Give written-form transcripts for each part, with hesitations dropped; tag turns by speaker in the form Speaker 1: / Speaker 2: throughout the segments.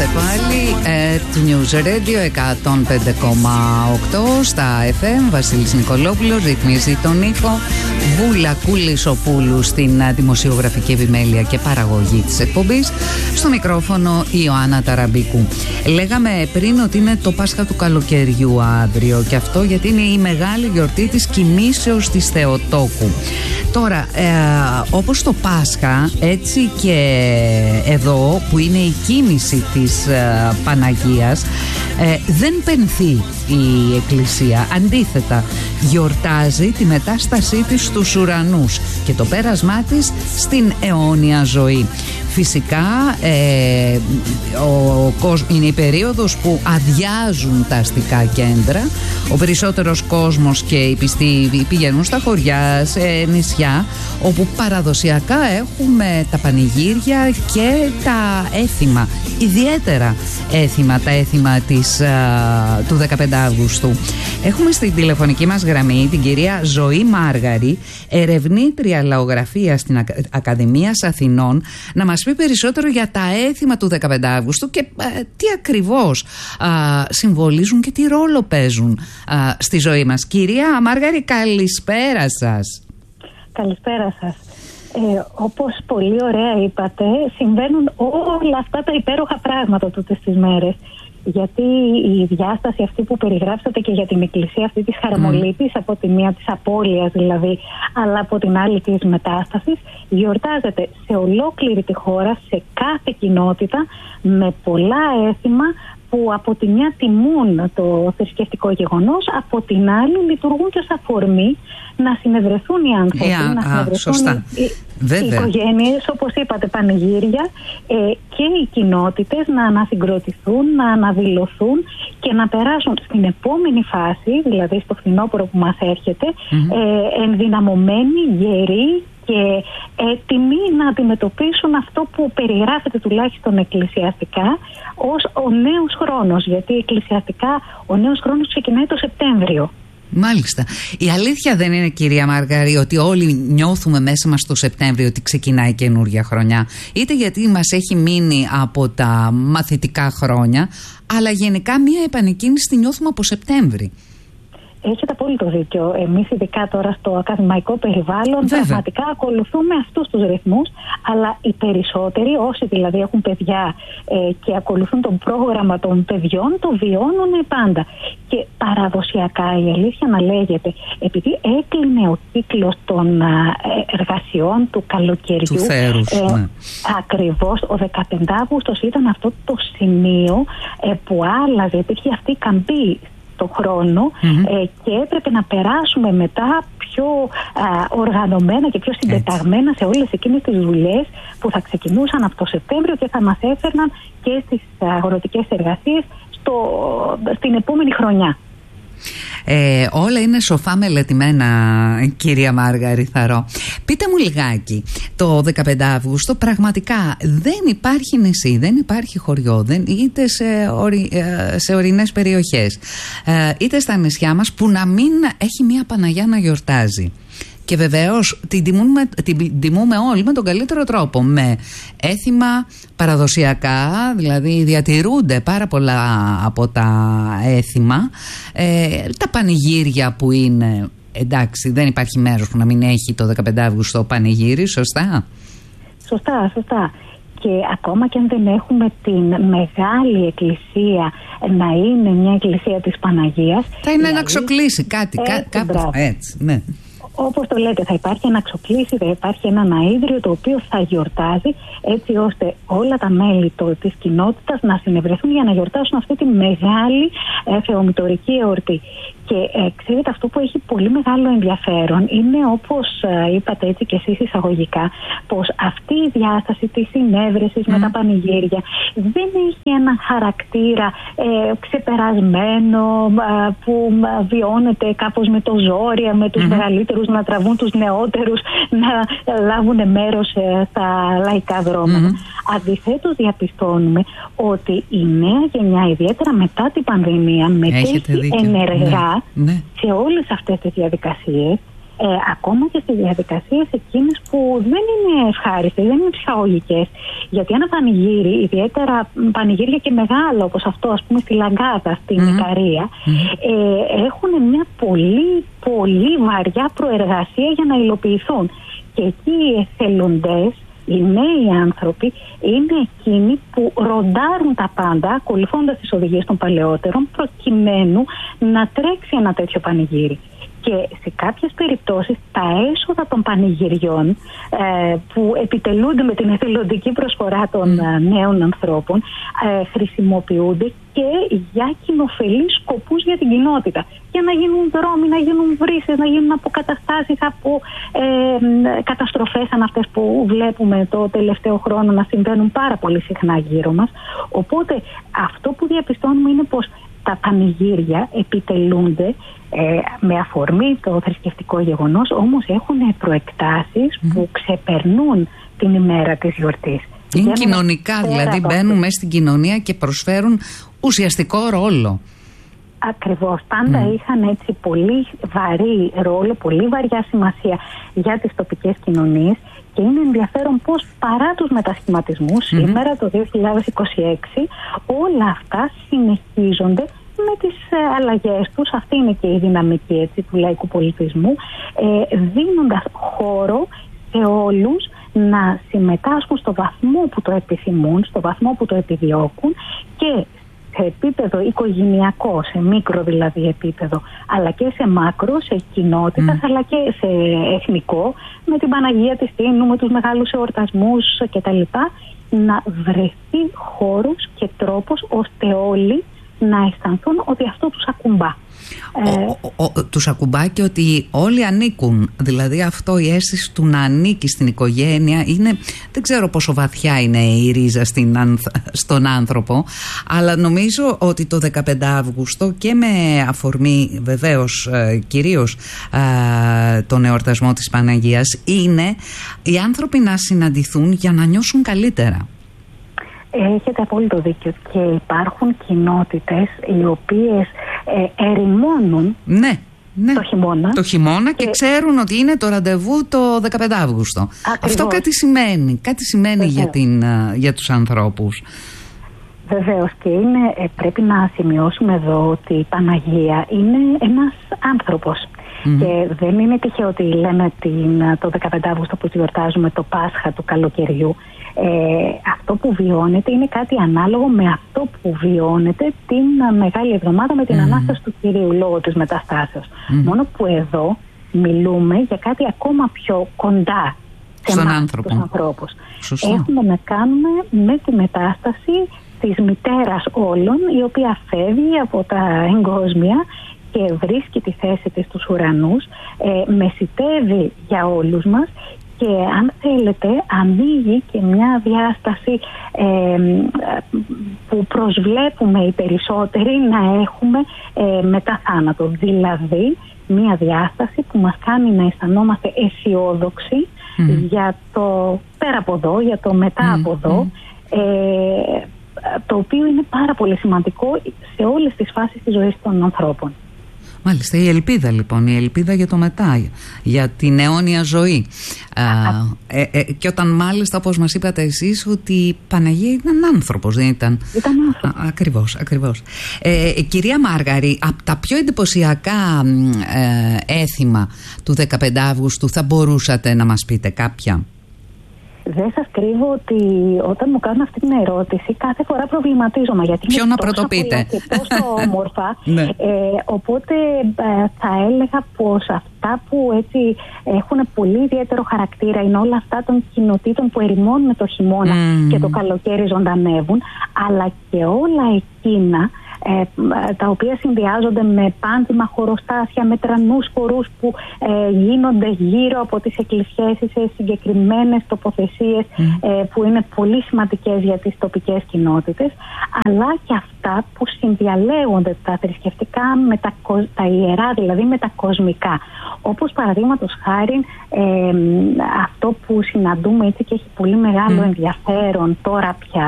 Speaker 1: Είμαστε πάλι του News Radio 105,8 στα FM. Βασίλης Νικολόπουλος ρυθμίζει τον ήχο. Βούλα Κουλισοπούλου στην δημοσιογραφική επιμέλεια και παραγωγή της εκπομπής. Στο μικρόφωνο η Ιωάννα Ταραμπίκου. Λέγαμε πριν ότι είναι το Πάσχα του καλοκαιριού αύριο, και αυτό γιατί είναι η μεγάλη γιορτή της κοιμήσεως της Θεοτόκου. Τώρα, όπως το Πάσχα, έτσι και εδώ που είναι η κοίμηση της Παναγίας, δεν πενθεί η Εκκλησία. Αντίθετα, γιορτάζει τη μετάστασή της στους ουρανούς και το πέρασμά της στην αιώνια ζωή. Φυσικά είναι η περίοδος που αδειάζουν τα αστικά κέντρα. Ο περισσότερος κόσμος και οι πιστοί πηγαίνουν στα χωριά, σε νησιά, όπου παραδοσιακά έχουμε τα πανηγύρια και τα έθιμα. Ιδιαίτερα έθιμα, τα έθιμα του 15 Αυγούστου. Έχουμε στην τηλεφωνική μας γραμμή την κυρία Ζωή Μάργαρη, ερευνήτρια λαογραφία στην Ακαδημίας Αθηνών, να μας πει περισσότερο για τα έθιμα του 15 Αυγούστου και τι ακριβώς συμβολίζουν και τι ρόλο παίζουν στη ζωή μας. Κυρία Μάργαρη, καλησπέρα σας.
Speaker 2: Καλησπέρα σας. Όπως πολύ ωραία είπατε, συμβαίνουν όλα αυτά τα υπέροχα πράγματα τούτες τις μέρες. Γιατί η διάσταση αυτή που περιγράψατε και για την Εκκλησία αυτή της χαραμολύπης, από τη μία της απώλειας δηλαδή, αλλά από την άλλη της μετάστασης, γιορτάζεται σε ολόκληρη τη χώρα, σε κάθε κοινότητα, με πολλά έθιμα που από τη μια τιμούν το θρησκευτικό γεγονός, από την άλλη λειτουργούν και ως αφορμή να συνευρεθούν οι άνθρωποι, να συνευρεθούν οι οικογένειες, όπως είπατε, πανηγύρια, και οι κοινότητες να ανασυγκροτηθούν, να αναδηλωθούν και να περάσουν στην επόμενη φάση, δηλαδή στο φθινόπωρο που μας έρχεται, ενδυναμωμένοι, γεροί και έτοιμοι να αντιμετωπίσουν αυτό που περιγράφεται τουλάχιστον εκκλησιαστικά ως ο νέος χρόνος, γιατί εκκλησιαστικά ο νέος χρόνος ξεκινάει το Σεπτέμβριο.
Speaker 1: Μάλιστα. Η αλήθεια δεν είναι, κυρία Μάργαρη, ότι όλοι νιώθουμε μέσα μας το Σεπτέμβριο ότι ξεκινάει καινούργια χρονιά, είτε γιατί μας έχει μείνει από τα μαθητικά χρόνια, αλλά γενικά μία επανεκκίνηση τη νιώθουμε από Σεπτέμβρη.
Speaker 2: Έχετε απόλυτο δίκιο. Εμείς, ειδικά τώρα στο ακαδημαϊκό περιβάλλον, πραγματικά ακολουθούμε αυτούς τους ρυθμούς, αλλά οι περισσότεροι, όσοι δηλαδή έχουν παιδιά και ακολουθούν το πρόγραμμα των παιδιών, το βιώνουν πάντα. Και παραδοσιακά, η αλήθεια να λέγεται, επειδή έκλεινε ο κύκλος των εργασιών του καλοκαιριού,
Speaker 1: του θέρους,
Speaker 2: ακριβώς ο 15 Αύγουστος ήταν αυτό το σημείο που άλλαζε, υπήρχε αυτή η καμπή το χρόνο, και έπρεπε να περάσουμε μετά πιο οργανωμένα και πιο συντεταγμένα σε όλες εκείνες τις δουλειές που θα ξεκινούσαν από το Σεπτέμβριο και θα μας έφερναν και στις αγροτικές εργασίες στην επόμενη χρονιά.
Speaker 1: Όλα είναι σοφά μελετημένα, κυρία Μάργαρη, θαρώ. Πείτε μου λιγάκι, το 15 Αύγουστο πραγματικά δεν υπάρχει νησί, δεν υπάρχει χωριό, είτε σε ορεινές περιοχές, είτε στα νησιά μας, που να μην έχει μια Παναγιά να γιορτάζει. Και βεβαίως την τιμούμε όλοι με τον καλύτερο τρόπο, με έθιμα παραδοσιακά, δηλαδή διατηρούνται πάρα πολλά από τα έθιμα, τα πανηγύρια που είναι, εντάξει, δεν υπάρχει μέρος που να μην έχει το 15 Αύγουστο πανηγύρι, σωστά?
Speaker 2: Σωστά. Και ακόμα και αν δεν έχουμε την μεγάλη εκκλησία να είναι μια εκκλησία της Παναγίας,
Speaker 1: θα είναι να ξοκλήσει κάτι, κάπου έτσι, ναι.
Speaker 2: Όπως το λέτε, θα υπάρχει ένα ξοκλήσι, θα υπάρχει ένα αΐδριο το οποίο θα γιορτάζει, έτσι ώστε όλα τα μέλη της κοινότητας να συνευρεθούν για να γιορτάσουν αυτή τη μεγάλη θεομητορική εορτή. Και ξέρετε, αυτό που έχει πολύ μεγάλο ενδιαφέρον είναι, όπως είπατε έτσι και εσείς εισαγωγικά, πως αυτή η διάσταση της συνέβρεσης με τα πανηγύρια δεν έχει έναν χαρακτήρα ξεπερασμένο που βιώνεται κάπως με το ζόρια, με τους μεγαλύτερους να τραβούν τους νεότερους να λάβουν μέρος στα λαϊκά δρόμενα. Αντιθέτως, διαπιστώνουμε ότι η νέα γενιά, ιδιαίτερα μετά την πανδημία, μετέχει ενεργά σε όλες αυτές τις διαδικασίες, ακόμα και στις διαδικασίες εκείνες που δεν είναι ευχάριστες, δεν είναι ψυχαγωγικές. Γιατί ένα πανηγύρι, ιδιαίτερα πανηγύρια και μεγάλο όπως αυτό, ας πούμε στη Λαγκάδα, στην Ικαρία, έχουν μια πολύ πολύ βαριά προεργασία για να υλοποιηθούν. Και εκεί οι εθελοντές, οι νέοι άνθρωποι, είναι εκείνοι που ροντάρουν τα πάντα, ακολουθώντας τις οδηγίες των παλαιότερων, προκειμένου να τρέξει ένα τέτοιο πανηγύρι. Και σε κάποιες περιπτώσεις τα έσοδα των πανηγυριών που επιτελούνται με την εθελοντική προσφορά των νέων ανθρώπων χρησιμοποιούνται και για κοινοφελείς σκοπούς για την κοινότητα. Για να γίνουν δρόμοι, να γίνουν βρύσες, να γίνουν αποκαταστάσεις από καταστροφές σαν αυτές που βλέπουμε το τελευταίο χρόνο να συμβαίνουν πάρα πολύ συχνά γύρω μας. Οπότε αυτό που διαπιστώνουμε είναι πως τα πανηγύρια επιτελούνται με αφορμή το θρησκευτικό γεγονός, όμως έχουν προεκτάσεις που ξεπερνούν την ημέρα της γιορτής.
Speaker 1: Είναι κοινωνικά, δηλαδή μπαίνουν μέσα στην κοινωνία και προσφέρουν ουσιαστικό ρόλο.
Speaker 2: Ακριβώς, πάντα είχαν έτσι πολύ βαρύ ρόλο, πολύ βαριά σημασία για τις τοπικές κοινωνίες και είναι ενδιαφέρον πως παρά τους μετασχηματισμούς σήμερα το 2026 όλα αυτά συνεχίζονται με τις αλλαγές τους. Αυτή είναι και η δυναμική έτσι, του λαϊκού πολιτισμού, δίνοντας χώρο σε όλους να συμμετάσχουν στο βαθμό που το επιθυμούν, στο βαθμό που το επιδιώκουν και σε επίπεδο οικογενειακό, σε μικρό δηλαδή επίπεδο, αλλά και σε μάκρο, σε κοινότητας, αλλά και σε εθνικό, με την Παναγία της Τίνου, με τους μεγάλους εορτασμούς κτλ. Να βρεθεί χώρος και τρόπος ώστε όλοι να αισθανθούν ότι αυτό τους ακουμπά.
Speaker 1: Τους ακουμπά και ότι όλοι ανήκουν. Δηλαδή αυτό, η αίσθηση του να ανήκει στην οικογένεια είναι, δεν ξέρω πόσο βαθιά είναι η ρίζα στον άνθρωπο, αλλά νομίζω ότι το 15 Αύγουστο και με αφορμή βεβαίως κυρίως τον εορτασμό της Παναγίας είναι οι άνθρωποι να συναντηθούν για να νιώσουν καλύτερα.
Speaker 2: Έχετε απόλυτο δίκιο και υπάρχουν κοινότητες οι οποίες ερημώνουν το χειμώνα.
Speaker 1: Το χειμώνα και ξέρουν ότι είναι το ραντεβού το 15 Αύγουστο. Ακριβώς. Αυτό κάτι σημαίνει για τους ανθρώπους.
Speaker 2: Βεβαίως και πρέπει να σημειώσουμε εδώ ότι η Παναγία είναι ένας άνθρωπος. Και δεν είναι τυχαίο ότι λέμε το 15 Αύγουστο που γιορτάζουμε το Πάσχα του καλοκαιριού. Αυτό που βιώνεται είναι κάτι ανάλογο με αυτό που βιώνεται την Μεγάλη Εβδομάδα με την Ανάσταση του Κυρίου λόγω της μεταστάσεως. Μόνο που εδώ μιλούμε για κάτι ακόμα πιο κοντά σε εμάς τους ανθρώπους. Έχουμε να κάνουμε με τη μετάσταση της μητέρας όλων, η οποία φεύγει από τα εγκόσμια και βρίσκει τη θέση της στους ουρανούς, μεσιτεύει για όλους μας και αν θέλετε ανοίγει και μια διάσταση που προσβλέπουμε οι περισσότεροι να έχουμε μετά θάνατο. Δηλαδή μια διάσταση που μας κάνει να αισθανόμαστε αισιόδοξοι για το πέρα από εδώ, για το μετά από εδώ, το οποίο είναι πάρα πολύ σημαντικό σε όλες τις φάσεις της ζωής των ανθρώπων.
Speaker 1: Μάλιστα, η ελπίδα λοιπόν, η ελπίδα για το μετά, για την αιώνια ζωή. Και όταν μάλιστα, όπως μας είπατε εσείς, ότι η Παναγία ήταν άνθρωπος, δεν ήταν?
Speaker 2: Ήταν άνθρωπος.
Speaker 1: Ακριβώς. Κυρία Μάργαρη, από τα πιο εντυπωσιακά έθιμα του 15 Αύγουστου θα μπορούσατε να μας πείτε κάποια?
Speaker 2: Δεν σας κρύβω ότι όταν μου κάνουν αυτή την ερώτηση κάθε φορά προβληματίζομαι, γιατί
Speaker 1: ποιο
Speaker 2: είναι
Speaker 1: να πρωτοπείτε
Speaker 2: και τόσο όμορφα. Οπότε θα έλεγα πως αυτά που έτσι έχουν πολύ ιδιαίτερο χαρακτήρα είναι όλα αυτά των κοινοτήτων που ερημώνουν το χειμώνα και το καλοκαίρι ζωντανεύουν, αλλά και όλα εκείνα τα οποία συνδυάζονται με πάντημα χωροστάσια, με τρανούς χορούς που γίνονται γύρω από τις εκκλησίες σε συγκεκριμένες τοποθεσίες που είναι πολύ σημαντικές για τις τοπικές κοινότητες, αλλά και αυτά που συνδιαλέγονται τα θρησκευτικά με τα ιερά, δηλαδή με τα κοσμικά. Όπως παραδείγματος χάρη αυτό που συναντούμε έτσι και έχει πολύ μεγάλο ενδιαφέρον τώρα πια,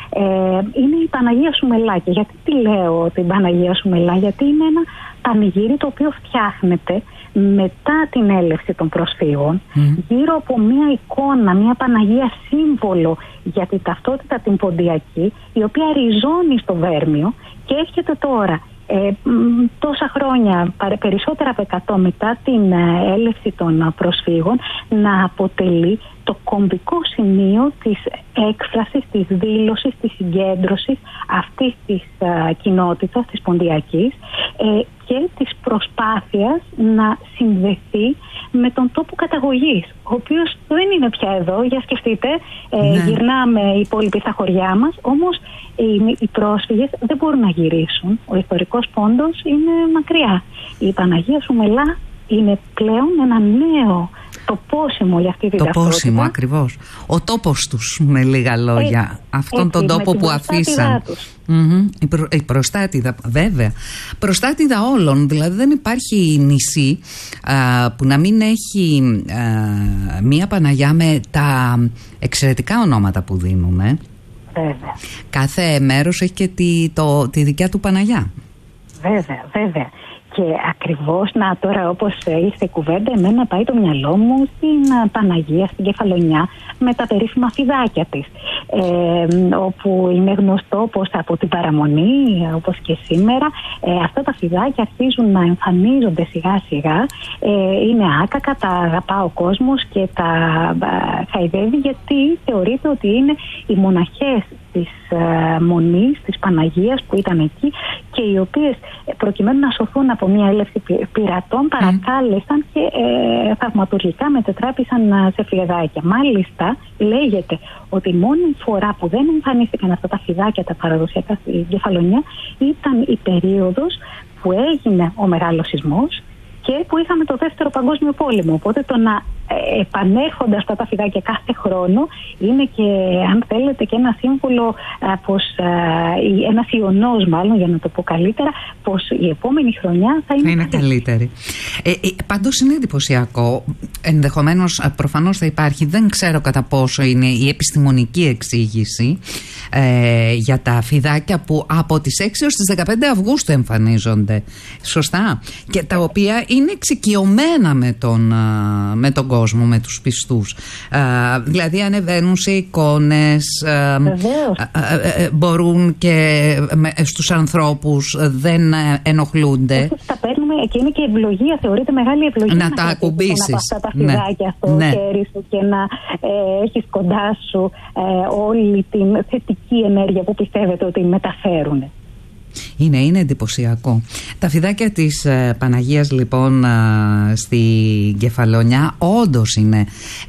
Speaker 2: είναι η Παναγία Σουμελά. Και γιατί τη λέω την Παναγία Σουμελά? Γιατί είναι ένα πανηγύρι το οποίο φτιάχνεται μετά την έλευση των προσφύγων, γύρω από μια εικόνα, μια Παναγία σύμβολο για την ταυτότητα την ποντιακή, η οποία ριζώνει στο Βέρμιο και έρχεται τώρα τόσα χρόνια, περισσότερα από 100 μετά την έλευση των προσφύγων, να αποτελεί το κομβικό σημείο της έκφρασης, της δήλωσης, της συγκέντρωσης αυτής της κοινότητας, της ποντιακής, και της προσπάθειας να συνδεθεί με τον τόπο καταγωγής, ο οποίος δεν είναι πια εδώ. Για σκεφτείτε, γυρνάμε οι υπόλοιποι στα χωριά μας, όμως οι πρόσφυγες δεν μπορούν να γυρίσουν. Ο ιστορικός πόντος είναι μακριά. Η Παναγία Σουμελά είναι πλέον ένα νέο τοπόσιμο για αυτή τη ταυτότητα.
Speaker 1: Τοπόσιμο, ακριβώς. Ο τόπος τους, με λίγα λόγια. Αυτόν τον τόπο που αφήσαν. Η προστάτηδα, βέβαια. Προστάτηδα όλων. Δηλαδή δεν υπάρχει νησί που να μην έχει μία Παναγιά με τα εξαιρετικά ονόματα που δίνουμε.
Speaker 2: Βέβαια.
Speaker 1: Κάθε μέρος έχει και τη δικιά του Παναγιά.
Speaker 2: Βέβαια. Και ακριβώς, τώρα όπως ήρθε κουβέντα, εμένα πάει το μυαλό μου στην Παναγία, στην Κεφαλονιά, με τα περίφημα φιδάκια της, όπου είναι γνωστό πως από την παραμονή, όπως και σήμερα, αυτά τα φιδάκια αρχίζουν να εμφανίζονται σιγά σιγά, είναι άκακα, τα αγαπά ο κόσμος και τα χαϊδεύει, γιατί θεωρείται ότι είναι οι μοναχές της Μονής, της Παναγίας που ήταν εκεί και οι οποίες προκειμένου να σωθούν από μια έλευση πειρατών παρακάλεσαν και θαυματουργικά μετετράπησαν σε φιδάκια. Μάλιστα λέγεται ότι η μόνη φορά που δεν εμφανίστηκαν αυτά τα φιδάκια τα παραδοσιακά στην Κεφαλονιά ήταν η περίοδος που έγινε ο μεγάλος σεισμός και που είχαμε το Δεύτερο Παγκόσμιο Πόλεμο. Οπότε το να επανέρχονται αυτά τα φιδάκια κάθε χρόνο είναι και, αν θέλετε, και ένα σύμβολο, ένας ιονός μάλλον, για να το πω καλύτερα, πως η επόμενη χρονιά θα είναι
Speaker 1: καλύτερη. Πάντως είναι εντυπωσιακό. Ενδεχομένως, προφανώς θα υπάρχει, δεν ξέρω κατά πόσο είναι η επιστημονική εξήγηση για τα φιδάκια που από τις 6 έως τις 15 Αυγούστου εμφανίζονται. Σωστά. Και τα οποία είναι εξοικειωμένα με τον κόσμο, με τους πιστούς. Δηλαδή ανεβαίνουν σε εικόνες, μπορούν και στους ανθρώπους, δεν ενοχλούνται.
Speaker 2: Τα παίρνουμε και είναι και ευλογία, θεωρείται μεγάλη ευλογία
Speaker 1: να τα ακουμπήσεις
Speaker 2: από αυτά τα φιδάκια στο χέρι σου και να έχεις κοντά σου όλη την θετική ενέργεια που πιστεύετε ότι μεταφέρουν.
Speaker 1: Είναι εντυπωσιακό. Τα φιδάκια της Παναγίας λοιπόν στη Κεφαλονιά όντως είναι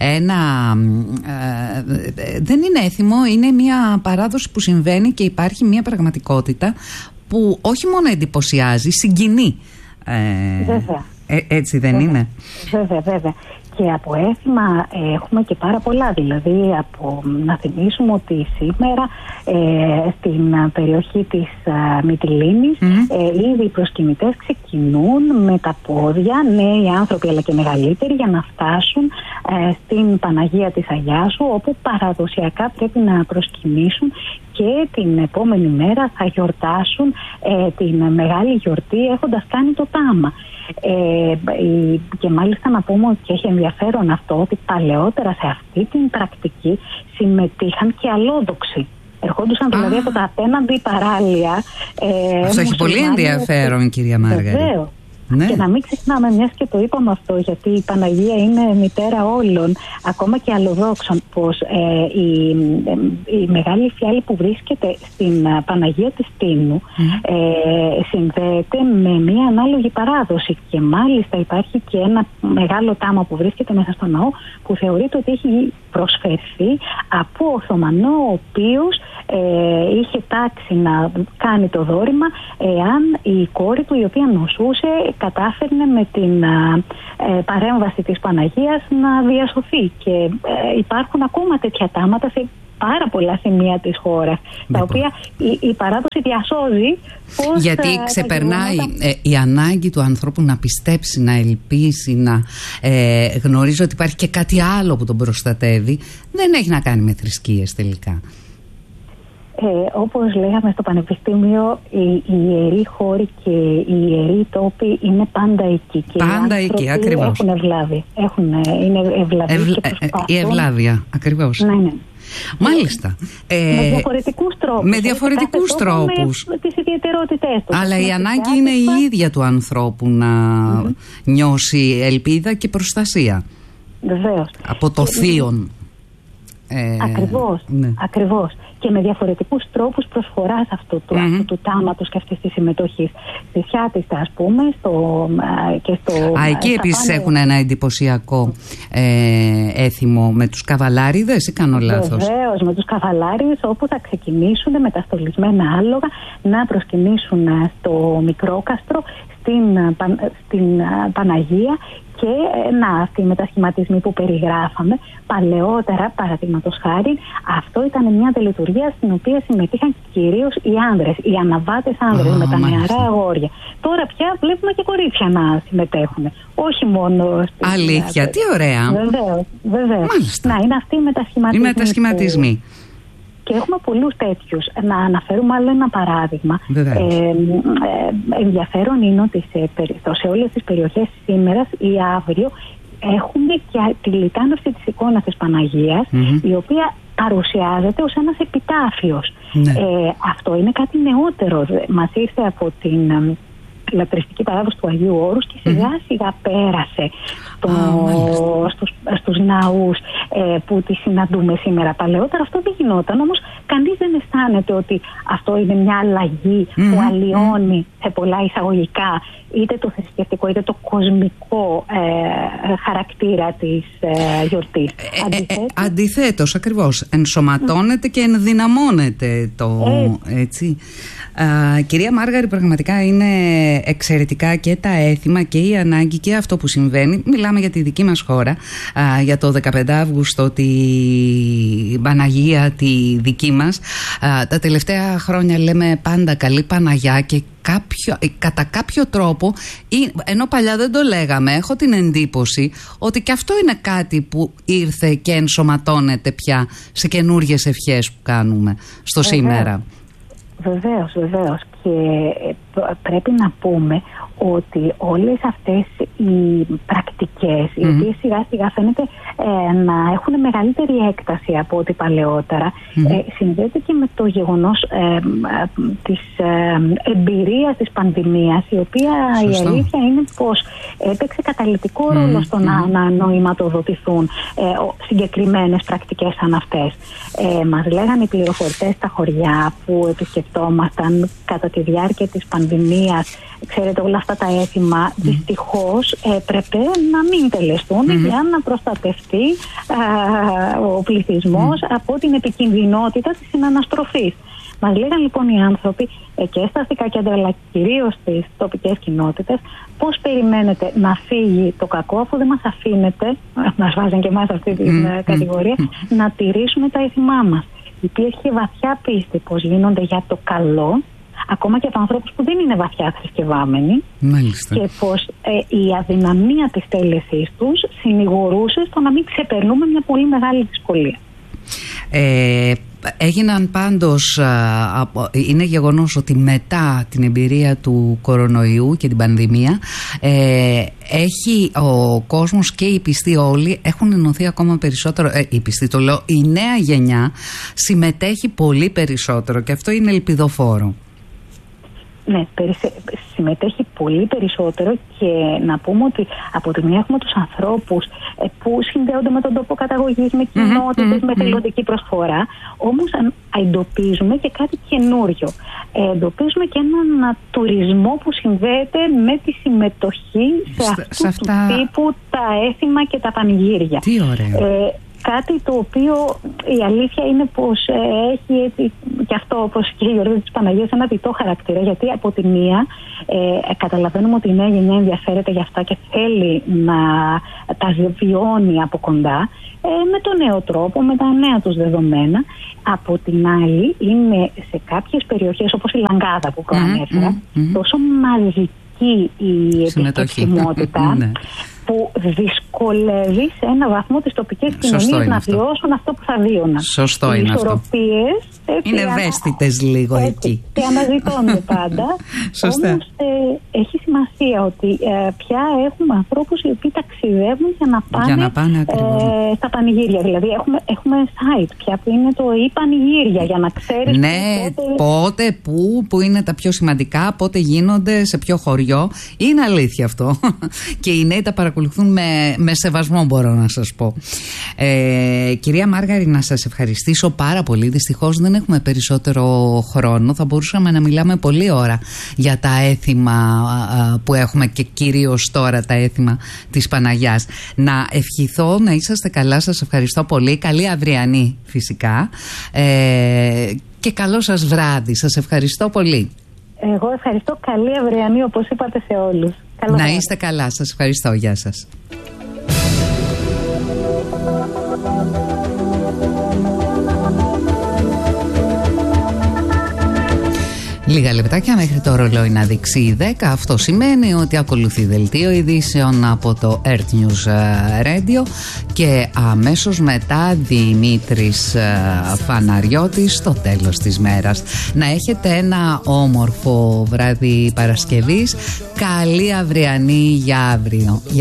Speaker 1: δεν είναι έθιμο, είναι μια παράδοση που συμβαίνει και υπάρχει μια πραγματικότητα που όχι μόνο εντυπωσιάζει, συγκινεί.
Speaker 2: Βέβαια.
Speaker 1: Έτσι δεν είναι?
Speaker 2: Βέβαια. Και από έθιμα έχουμε και πάρα πολλά. Δηλαδή, να θυμίσουμε ότι σήμερα στην περιοχή της Μυτιλήνης ήδη οι προσκυνητές ξεκινούν με τα πόδια, νέοι άνθρωποι αλλά και μεγαλύτεροι, για να φτάσουν στην Παναγία της Αγιάσου, όπου παραδοσιακά πρέπει να προσκυνήσουν και την επόμενη μέρα θα γιορτάσουν την μεγάλη γιορτή έχοντας κάνει το τάμα. Και μάλιστα να πούμε ότι έχει ενδιαφέρον αυτό, ότι παλαιότερα σε αυτή την πρακτική συμμετείχαν και αλλόδοξοι. Ερχόντουσαν δηλαδή από τα απέναντι παράλια.
Speaker 1: Αυτό έχει πολύ ενδιαφέρον, κυρία Μάργαρη.
Speaker 2: Βεβαίως. Ναι. Και να μην ξεχνάμε, μιας και το είπαμε αυτό, γιατί η Παναγία είναι μητέρα όλων, ακόμα και αλλοδόξων, πως η μεγάλη φιάλη που βρίσκεται στην Παναγία της Τίνου συνδέεται με μια ανάλογη παράδοση. Και μάλιστα υπάρχει και ένα μεγάλο τάμα που βρίσκεται μέσα στο ναό, που θεωρείται ότι έχει προσφερθεί από Οθωμανό, ο οποίος είχε τάξει να κάνει το δώρημα εάν η κόρη του, η οποία νοσούσε, κατάφερνε με την παρέμβαση της Παναγίας να διασωθεί. Και υπάρχουν ακόμα τέτοια τάματα σε πάρα πολλά σημεία της χώρας, τα οποία η παράδοση διασώζει.
Speaker 1: Γιατί ξεπερνάει η ανάγκη του ανθρώπου να πιστέψει, να ελπίσει, να γνωρίζει ότι υπάρχει και κάτι άλλο που τον προστατεύει. Δεν έχει να κάνει με θρησκείες τελικά.
Speaker 2: Όπως λέγαμε στο Πανεπιστήμιο, οι ιεροί χώροι και οι ιεροί τόποι είναι πάντα εκεί. Και
Speaker 1: πάντα εκεί, ακριβώς.
Speaker 2: Έχουν ευλάβει. Είναι ευλαβείς και προσπαθούν.
Speaker 1: Η ευλάβεια, ακριβώς.
Speaker 2: Ναι.
Speaker 1: Μάλιστα.
Speaker 2: Με διαφορετικούς τρόπους.
Speaker 1: Με διαφορετικούς τρόπους.
Speaker 2: Με τις ιδιαιτερότητές τους.
Speaker 1: Αλλά η ανάγκη είναι η ίδια του ανθρώπου να νιώσει ελπίδα και προστασία.
Speaker 2: Βεβαίως.
Speaker 1: Από το θείον.
Speaker 2: Ακριβώς. Και με διαφορετικούς τρόπους προσφοράς αυτού του τάματος και αυτής της συμμετοχής. Στη Σιάτιστα, ας πούμε, και στο...
Speaker 1: Εκεί επίσης έχουν ένα εντυπωσιακό έθιμο με τους καβαλάριδες, ή κάνω λάθος?
Speaker 2: Βεβαίως, με τους καβαλάριδες, όπου θα ξεκινήσουν με τα στολισμένα άλογα να προσκυνήσουν στο Μικρόκαστρο, στην Παναγία. Και αυτοί οι μετασχηματισμοί που περιγράφαμε παλαιότερα, παραδείγματος χάρη, αυτό ήταν μια τελετουργία στην οποία συμμετείχαν κυρίως οι άνδρες, οι αναβάτες άνδρες με τα νεαρά αγόρια. Τώρα πια βλέπουμε και κορίτσια να συμμετέχουν. Όχι μόνο.
Speaker 1: Αλήθεια, τι ωραία.
Speaker 2: Βεβαίως. Να, είναι αυτοί οι μετασχηματισμοί. Και έχουμε πολλούς τέτοιους. Να αναφέρουμε άλλο ένα παράδειγμα. Ενδιαφέρον είναι ότι σε όλες τις περιοχές σήμερα ή αύριο έχουμε και τη λιτάνωση της εικόνας της Παναγίας, η οποία παρουσιάζεται ως ένας επιτάφιος. Αυτό είναι κάτι νεότερο. Μας ήρθε από την λατρευτική παράδοση του Αγίου Όρους και σιγά σιγά πέρασε στους ναούς που τη συναντούμε σήμερα. Παλαιότερα αυτό δεν γινόταν, όμως κανείς δεν αισθάνεται ότι αυτό είναι μια αλλαγή που αλλοιώνει σε πολλά εισαγωγικά είτε το θρησκευτικό είτε το κοσμικό χαρακτήρα της γιορτής.
Speaker 1: Αντιθέτως, ακριβώς, ενσωματώνεται και ενδυναμώνεται το έτσι. Κυρία Μάργαρη, πραγματικά είναι εξαιρετικά και τα έθιμα και η ανάγκη και αυτό που συμβαίνει. Μιλάμε για τη δική μας χώρα, για το 15 Αύγουστο, την Παναγία τη δική μας. Τα τελευταία χρόνια λέμε πάντα καλή Παναγιά και κατά κάποιο τρόπο, ενώ παλιά δεν το λέγαμε, έχω την εντύπωση ότι και αυτό είναι κάτι που ήρθε και ενσωματώνεται πια σε καινούργιες ευχές που κάνουμε στο σήμερα.
Speaker 2: Βεβαίως. Και πρέπει να πούμε ότι όλες αυτές οι πρακτικές, οι οποίες σιγά σιγά φαίνεται να έχουν μεγαλύτερη έκταση από ό,τι παλαιότερα, συνδέεται και με το γεγονός της εμπειρίας της πανδημίας, η οποία η αλήθεια είναι πως έπαιξε καταλυτικό ρόλο στο να νοηματοδοτηθούν συγκεκριμένες πρακτικές σαν αυτές. Μας λέγανε οι πληροφορητές στα χωριά που επισκεπτόμασταν κατά τη διάρκεια της πανδημίας, ξέρετε, όλα αυτά τα έθιμα δυστυχώς έπρεπε να μην τελεστούν για να προστατευτεί ο πληθυσμός από την επικινδυνότητα της συναναστροφής. Μας λέγαν λοιπόν οι άνθρωποι και στα αστικά κέντρα, αλλά κυρίως στις τοπικές κοινότητες, πώς περιμένετε να φύγει το κακό, αφού δεν μας αφήνετε, μας βάζουν και εμάς αυτή την κατηγορία, να τηρήσουμε τα έθιμά μας. Υπήρχε βαθιά πίστη πως γίνονται για το καλό, ακόμα και από ανθρώπους που δεν είναι βαθιά θρησκευάμενοι. Μάλιστα. Και πως η αδυναμία της τέλεσής τους συνηγορούσε στο να μην ξεπερνούμε μια πολύ μεγάλη δυσκολία.
Speaker 1: Έγιναν πάντως, είναι γεγονός ότι μετά την εμπειρία του κορονοϊού και την πανδημία έχει ο κόσμος και οι πιστοί όλοι έχουν ενωθεί ακόμα περισσότερο. Οι πιστοί, το λέω, η νέα γενιά συμμετέχει πολύ περισσότερο και αυτό είναι ελπιδοφόρο.
Speaker 2: Ναι, συμμετέχει πολύ περισσότερο και να πούμε ότι από τη μία έχουμε τους ανθρώπους που συνδέονται με τον τόπο καταγωγής, με κοινότητες, με θελοντική προσφορά, όμως εντοπίζουμε και κάτι καινούριο. Εντοπίζουμε και έναν τουρισμό που συνδέεται με τη συμμετοχή σε αυτού του τύπου τα έθιμα και τα πανηγύρια.
Speaker 1: Τι ωραία.
Speaker 2: Κάτι το οποίο η αλήθεια είναι πως έχει και αυτό, όπως και η γιορτή της Παναγίας, ένα διτό χαρακτήρα, γιατί από τη μία καταλαβαίνουμε ότι η νέα γενιά ενδιαφέρεται για αυτά και θέλει να τα βιώνει από κοντά με τον νέο τρόπο, με τα νέα τους δεδομένα. Από την άλλη είναι σε κάποιες περιοχές όπως η Λαγκάδα που προανέφερα τόσο μαζική η επισκεψιμότητα που δυσκολεύει σε ένα βαθμό τις τοπικές κοινωνίες να βιώσουν αυτό που θα βίωναν.
Speaker 1: Σωστό είναι αυτό.
Speaker 2: Οι ισορροπίες
Speaker 1: Είναι ευαίσθητες λίγο εκεί.
Speaker 2: Και αναζητώνται πάντα.
Speaker 1: Σωστά.
Speaker 2: Όμως έχει σημασία ότι πια έχουμε ανθρώπους οι οποίοι ταξιδεύουν για να πάνε στα πανηγύρια. Δηλαδή έχουμε site πια που είναι το e-πανηγύρια, για να ξέρεις
Speaker 1: πότε, πού είναι τα πιο σημαντικά, πότε γίνονται, σε ποιο χωριό. Είναι αλήθεια αυτό. Και οι νέοι τα παρακολουθούν με σεβασμό, μπορώ να σας πω. Κυρία Μάργαρη, να σας ευχαριστήσω πάρα πολύ. Δυστυχώς δεν έχουμε περισσότερο χρόνο. Θα μπορούσαμε να μιλάμε πολλή ώρα για τα έθιμα που έχουμε και κυρίως τώρα τα έθιμα της Παναγιάς. Να ευχηθώ να είσαστε καλά. Σας ευχαριστώ πολύ. Καλή αυριανή φυσικά. Και καλό σας βράδυ. Σας ευχαριστώ πολύ.
Speaker 2: Εγώ ευχαριστώ. Καλή αυριανή, όπως είπατε, σε όλους.
Speaker 1: Να είστε καλά. Σας ευχαριστώ. Γεια σας. Λίγα λεπτάκια μέχρι το ρολόι να δείξει 10. Αυτό σημαίνει ότι ακολουθεί δελτίο ειδήσεων από το Earth News Radio και αμέσως μετά Δημήτρης Φαναριώτης στο τέλος της μέρας. Να έχετε ένα όμορφο βράδυ Παρασκευής. Καλή αυριανή για αύριο.